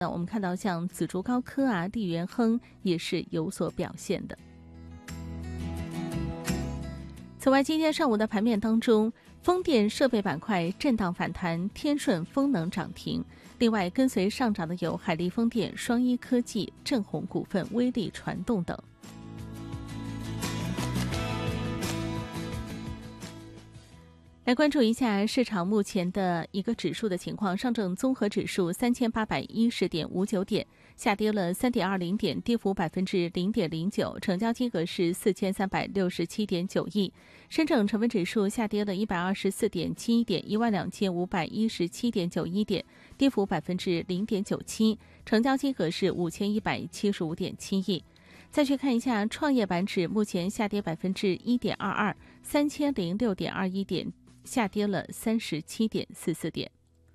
那我们看到像紫竹高科啊、利元亨也是有所表现的。此外，今天上午的盘面当中，风电设备板块震荡反弹，天顺风能涨停。另外，跟随上涨的有海力风电、双一科技、正宏股份、威力传动等。来关注一下市场目前的一个指数的情况，上证综合指数3810.59点，下跌了3.20点，跌幅0.09%，成交金额是4367.9亿。深证成分指数下跌了124.71点，12517.91点，跌幅0.97%，成交金额是5175.7亿。再去看一下创业板指，目前下跌1.22%，3006.21点。下跌了37.44点。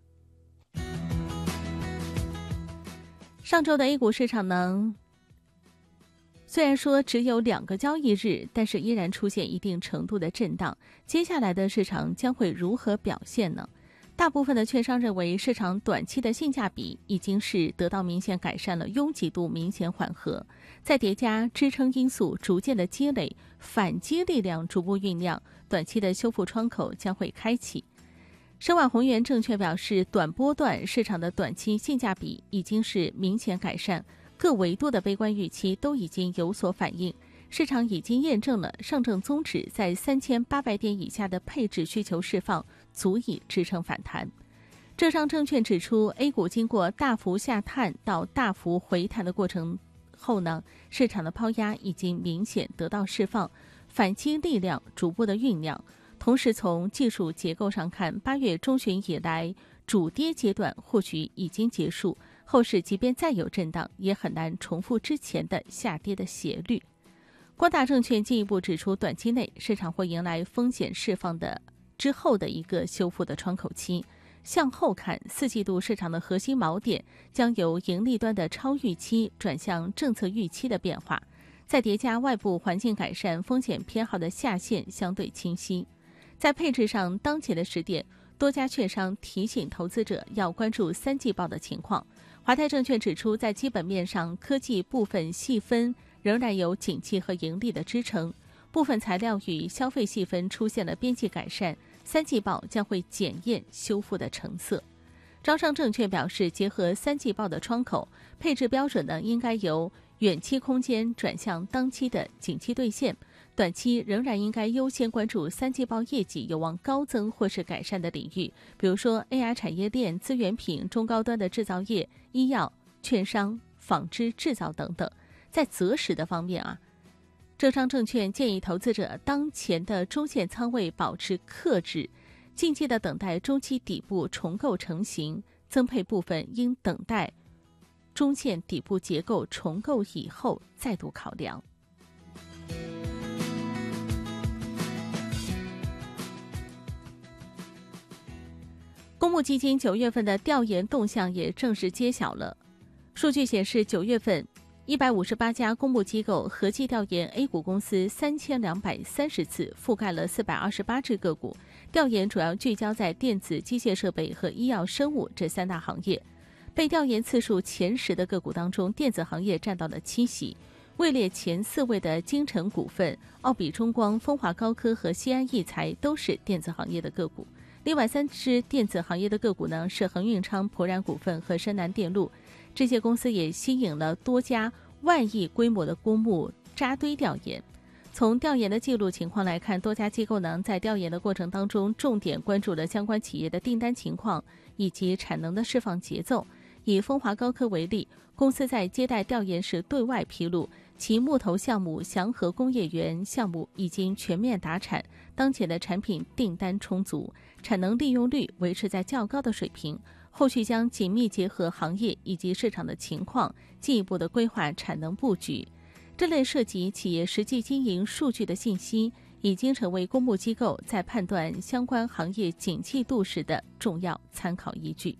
上周的 A 股市场呢，虽然说只有2个交易日，但是依然出现一定程度的震荡。接下来的市场将会如何表现呢？大部分的券商认为，市场短期的性价比已经是得到明显改善了，拥挤度明显缓和，再叠加支撑因素逐渐的积累，反击力量逐步酝酿，短期的修复窗口将会开启。申万宏源证券表示，短波段市场的短期性价比已经是明显改善，各维度的悲观预期都已经有所反映，市场已经验证了上证综指在3800点以下的配置需求释放足以支撑反弹。浙商证券指出， A 股经过大幅下探到大幅回弹的过程后呢，市场的抛压已经明显得到释放，反击力量逐步的酝酿。同时从技术结构上看，8月中旬以来主跌阶段或许已经结束，后市即便再有震荡，也很难重复之前的下跌的斜率。光大证券进一步指出，短期内市场会迎来风险释放的之后的一个修复的窗口期。向后看，4季度市场的核心锚点将由盈利端的超预期转向政策预期的变化，再叠加外部环境改善，风险偏好的下限相对清晰。在配置上，当前的时点，多家券商提醒投资者要关注3季报的情况。华泰证券指出，在基本面上，科技部分细分仍然有景气和盈利的支撑，部分材料与消费细分出现了边际改善，3季报将会检验修复的成色。招商证券表示，结合3季报的窗口，配置标准呢应该由远期空间转向当期的景气兑现，短期仍然应该优先关注3季报业绩有望高增或是改善的领域，比如说 AI 产业链、资源品、中高端的制造业、医药、券商、纺织制造等等。在择时的方面啊，浙商证券建议投资者当前的中线仓位保持克制，静静的等待中期底部重构成型，增配部分应等待中线底部结构重构以后再度考量。公募基金9月份的调研动向也正式揭晓了。数据显示，9月份158家公募机构合计调研 A 股公司3230次，覆盖了428只个股。调研主要聚焦在电子、机械设备和医药生物这3大行业。被调研次数前10的个股当中，电子行业占到了7席，位列前4位的金城股份、奥比中光、风华高科和西安易材都是电子行业的个股。另外3只电子行业的个股呢，是恒运昌、普冉股份和深南电路。这些公司也吸引了多家万亿规模的公募扎堆调研。从调研的记录情况来看，多家机构呢在调研的过程当中，重点关注了相关企业的订单情况以及产能的释放节奏。以风华高科为例，公司在接待调研时对外披露，其木头项目祥和工业园项目已经全面达产，当前的产品订单充足，产能利用率维持在较高的水平。后续将紧密结合行业以及市场的情况，进一步的规划产能布局。这类涉及企业实际经营数据的信息，已经成为公募机构在判断相关行业景气度时的重要参考依据。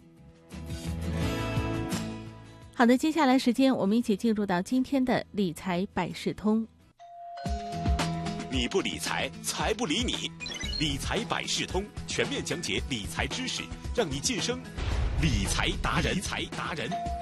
好的，接下来时间我们一起进入到今天的理财百事通。 你不理财，财不理你。理财百事通全面讲解理财知识，让你晋升理财达人。